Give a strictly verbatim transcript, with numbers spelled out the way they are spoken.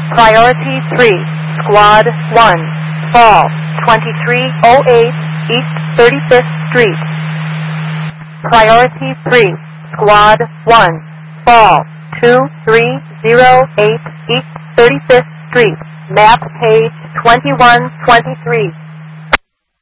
Priority three, Squad one, fall twenty-three oh eight East thirty-fifth Street. Priority three, Squad one, fall two three oh eight East thirty-fifth Street. Map page twenty-one twenty-three.